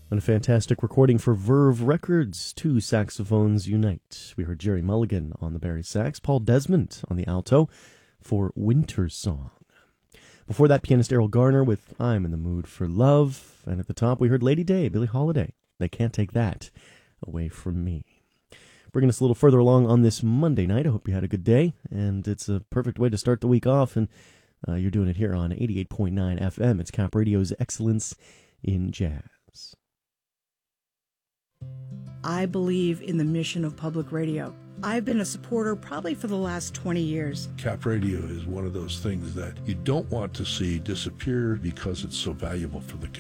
On a fantastic recording for Verve Records, two saxophones unite. We heard Jerry Mulligan on the Barry sax, Paul Desmond on the alto for Winter Song. Before that, pianist Errol Garner with I'm in the Mood for Love. And at the top, we heard Lady Day, Billie Holiday. They Can't Take That Away From Me. Bringing us a little further along on this Monday night. I hope you had a good day, and it's a perfect way to start the week off, and you're doing it here on 88.9 FM. It's Cap Radio's Excellence in Jazz. I believe in the mission of public radio. I've been a supporter probably for the last 20 years. Cap Radio is one of those things that you don't want to see disappear because it's so valuable for the